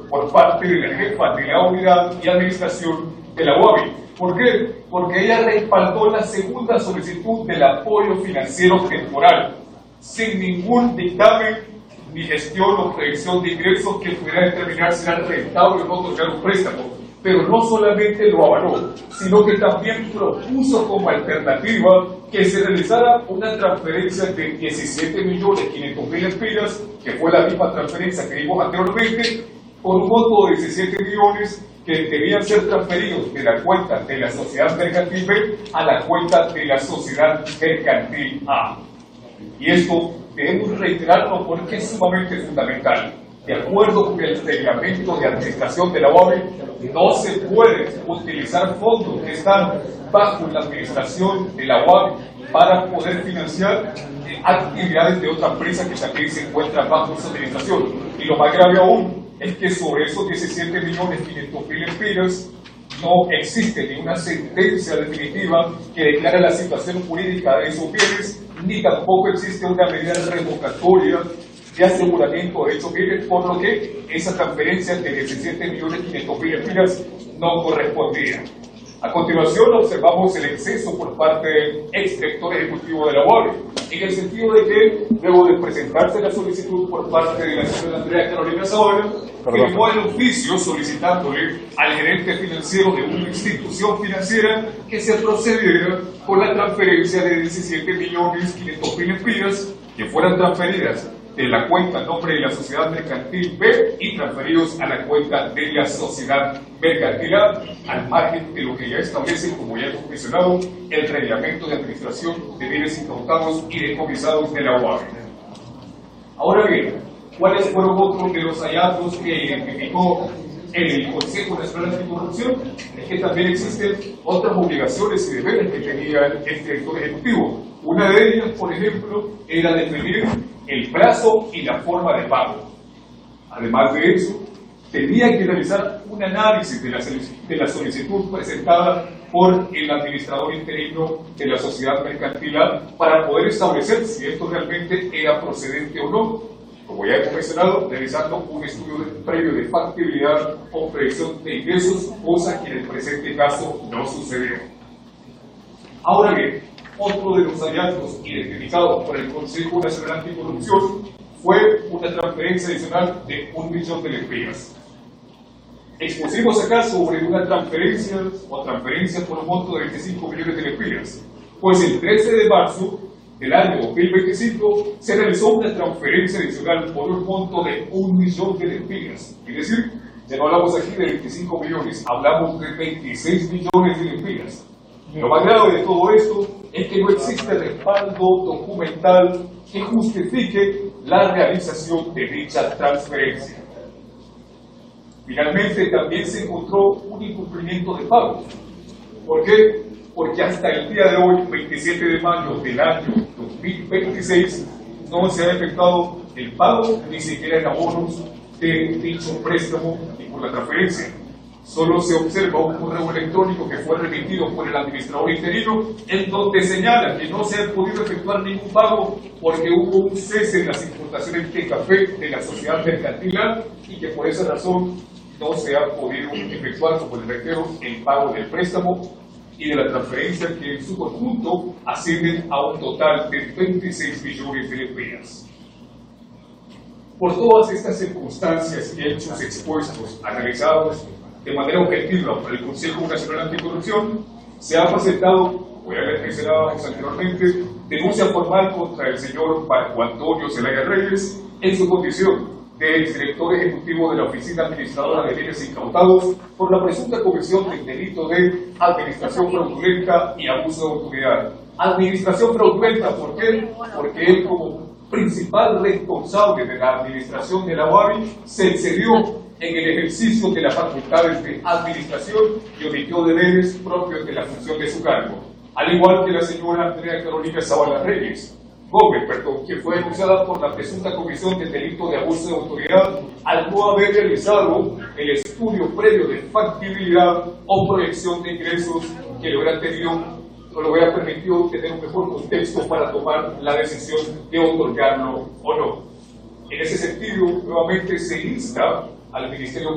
por parte de la jefa de la unidad y administración de la UABI. ¿Por qué? Porque ella respaldó la segunda solicitud del apoyo financiero temporal, sin ningún dictamen ni gestión o proyección de ingresos que pudiera determinar si era rentable o no otorgar un préstamo. Pero no solamente lo avaló, sino que también propuso como alternativa que se realizara una transferencia de 17.500.000 lempiras, que fue la misma transferencia que vimos anteriormente, por un monto de 17 millones que debían ser transferidos de la cuenta de la sociedad mercantil B a la cuenta de la sociedad mercantil A. Y esto debemos reiterarlo porque es sumamente fundamental. De acuerdo con el reglamento de administración de la UABI, no se puede utilizar fondos que están bajo la administración de la UABI para poder financiar actividades de otra empresa que también se encuentra bajo su administración. Y lo más grave aún es que sobre esos 17.500.000 lempiras no existe ni una sentencia definitiva que declare la situación jurídica de esos bienes, ni tampoco existe una medida revocatoria de aseguramiento de dichos bienes, por lo que esa transferencia de 17.500.000 lempiras no correspondía. A continuación observamos el exceso por parte del exdirector ejecutivo de la UABI, en el sentido de que, luego de presentarse la solicitud por parte de la señora Andrea Carolina Zavala, firmó el oficio solicitándole al gerente financiero de una institución financiera que se procediera con la transferencia de 17.500.000 lempiras que fueran transferidas de la cuenta a nombre de la sociedad mercantil B y transferidos a la cuenta de la sociedad mercantil A, al margen de lo que ya establece, como ya hemos mencionado, el reglamento de administración de bienes incautados y decomisados de la UABI. Ahora bien, ¿cuáles fueron otros de los hallazgos que identificó el Consejo Nacional Anticorrupción? Es que también existen otras obligaciones y deberes que tenía el director ejecutivo. Una de ellas, por ejemplo, era definir el plazo y la forma de pago. Además de eso, tenía que realizar un análisis de la solicitud presentada por el administrador interino de la sociedad mercantil A para poder establecer si esto realmente era procedente o no. Como ya hemos mencionado, realizando un estudio previo de factibilidad o proyección de ingresos, cosa que en el presente caso no sucedió. Ahora bien, otro de los hallazgos identificados por el Consejo Nacional Anticorrupción fue una transferencia adicional de 1 millón de lempiras. Expusimos acá sobre una transferencia por un monto de 25 millones de lempiras, pues el 13 de marzo del año 2025 se realizó una transferencia adicional por un monto de 1 millón de lempiras. Es decir, ya no hablamos aquí de 25 millones, hablamos de 26 millones de lempiras. Lo más grave de todo esto es que no existe respaldo documental que justifique la realización de dicha transferencia. Finalmente, también se encontró un incumplimiento de pago. ¿Por qué? Porque hasta el día de hoy, 27 de mayo del año 2026, no se ha efectuado el pago ni siquiera en abonos de dicho préstamo ni por la transferencia. Solo se observa un correo electrónico que fue remitido por el administrador interino, en donde señala que no se ha podido efectuar ningún pago porque hubo un cese en las importaciones de café de la sociedad mercantil A y que por esa razón no se ha podido efectuar, como les reitero, el pago del préstamo y de la transferencia, que en su conjunto ascienden a un total de 26 millones de lempiras. Por todas estas circunstancias y hechos expuestos, analizados de manera objetiva por el Consejo Nacional Anticorrupción, se ha presentado, como ya les mencionábamos anteriormente, denuncia formal contra el señor Marco Antonio Zelaya Reyes en su condición de exdirector ejecutivo de la Oficina Administradora de Bienes Incautados por la presunta comisión del delito de administración fraudulenta y abuso de autoridad. Administración fraudulenta, ¿por qué? Porque él, como principal responsable de la administración de la UABI, se excedió en el ejercicio de las facultades de administración y omitió deberes propios de la función de su cargo, al igual que la señora Andrea Carolina Zavala Gómez, quien fue denunciada por la presunta comisión del delito de abuso de autoridad al no haber realizado el estudio previo de factibilidad o proyección de ingresos que le hubiera permitido tener un mejor contexto para tomar la decisión de otorgarlo o no. En ese sentido, nuevamente se insta al Ministerio